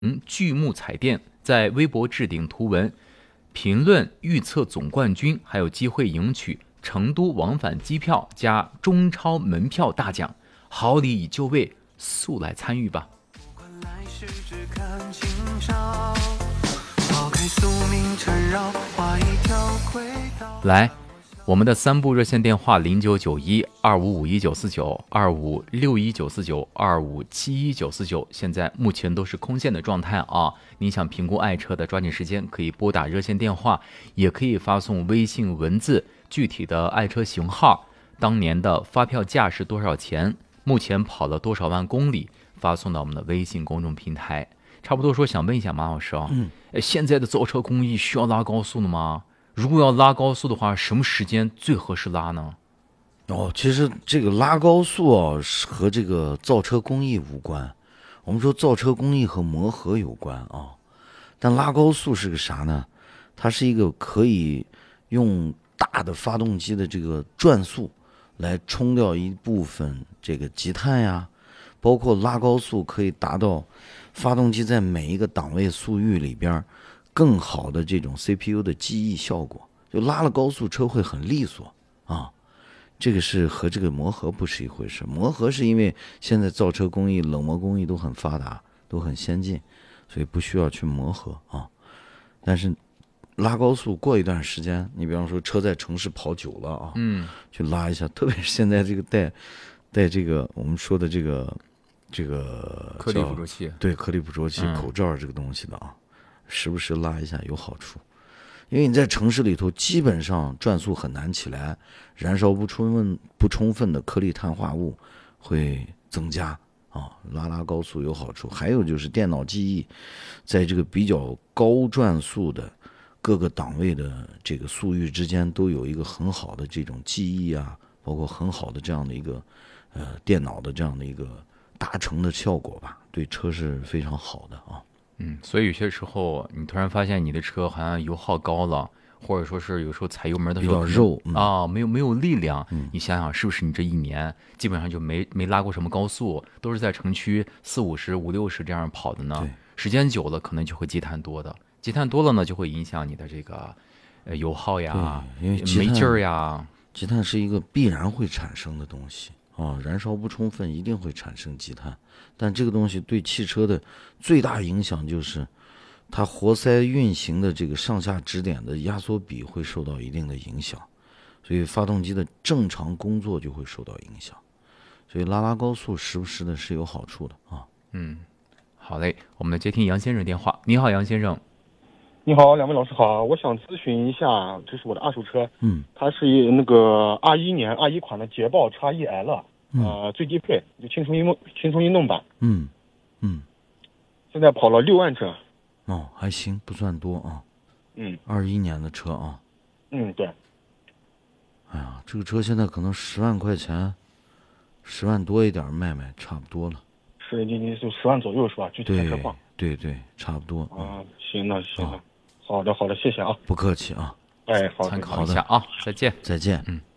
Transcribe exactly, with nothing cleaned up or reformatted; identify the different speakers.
Speaker 1: 嗯，巨幕彩电在微博置顶图文，评论预测总冠军，还有机会赢取成都往返机票加中超门票大奖，好礼已就位，速来参与吧！来，我们的三部热线电话零九九一二五五一九四九、二五六一九四九、二五七一九四九，现在目前都是空线的状态啊！你想评估爱车的，抓紧时间可以拨打热线电话，也可以发送微信文字，具体的爱车型号，当年的发票价是多少钱，目前跑了多少万公里，发送到我们的微信公众平台。差不多说，想问一下马老师啊，嗯，现在的造车工艺需要拉高速的吗？如果要拉高速的话，什么时间最合适拉呢？
Speaker 2: 哦，其实这个拉高速啊，和这个造车工艺无关。我们说造车工艺和磨合有关啊，但拉高速是个啥呢？它是一个可以用大的发动机的这个转速来冲掉一部分这个积碳呀，包括拉高速可以达到发动机在每一个档位速域里边更好的这种 C P U 的记忆效果，就拉了高速车会很利索啊。这个是和这个磨合不是一回事。磨合是因为现在造车工艺、冷磨工艺都很发达，都很先进，所以不需要去磨合啊。但是拉高速过一段时间，你比方说车在城市跑久了啊，
Speaker 1: 嗯，
Speaker 2: 去拉一下，特别是现在这个带带这个我们说的这个这个
Speaker 1: 颗粒捕捉器，
Speaker 2: 对，颗粒捕捉器、
Speaker 1: 嗯、
Speaker 2: 口罩这个东西的啊，时不时拉一下有好处。因为你在城市里头基本上转速很难起来，燃烧不充分不充分的颗粒碳化物会增加啊，拉拉高速有好处。还有就是电脑记忆在这个比较高转速的各个档位的这个速域之间都有一个很好的这种记忆啊，包括很好的这样的一个呃电脑的这样的一个达成的效果吧，对车是非常好的啊。
Speaker 1: 嗯，所以有些时候你突然发现你的车好像油耗高了，或者说是有时候踩油门的时候
Speaker 2: 比较肉、嗯、
Speaker 1: 啊，没有没有力量、
Speaker 2: 嗯。
Speaker 1: 你想想是不是你这一年基本上就没没拉过什么高速，都是在城区四五十、五六十这样跑的呢？时间久了可能就会积碳多的，积碳多了呢就会影响你的这个呃油耗呀，
Speaker 2: 因为
Speaker 1: 没劲儿呀。
Speaker 2: 积碳是一个必然会产生的东西。啊，燃烧不充分一定会产生积碳，但这个东西对汽车的最大影响就是它活塞运行的这个上下支点的压缩比会受到一定的影响，所以发动机的正常工作就会受到影响，所以拉拉高速时不时的是有好处的啊。
Speaker 1: 嗯，好嘞，我们来接听杨先生电话。你好，杨先生。
Speaker 3: 你好，两位老师好，我想咨询一下，这是我的二手车，
Speaker 2: 嗯，
Speaker 3: 它是一那个二一年二一款的捷豹 X E L。呃，最低配就轻松运动，轻松运动版。
Speaker 2: 嗯嗯，
Speaker 3: 现在跑了六万车。
Speaker 2: 哦，还行，不算多啊。
Speaker 3: 嗯，
Speaker 2: 二一年的车啊。
Speaker 3: 嗯，对。
Speaker 2: 哎呀，这个车现在可能十万块钱，十万多一点卖卖差不多了。
Speaker 3: 是，你你就十万左右是吧？具体看车况。
Speaker 2: 对对，差不多。
Speaker 3: 啊，行那行了，好的好的，谢谢啊。
Speaker 2: 不客气啊。
Speaker 3: 哎，好，
Speaker 1: 参考一下啊，再见，
Speaker 2: 再见。
Speaker 1: 嗯。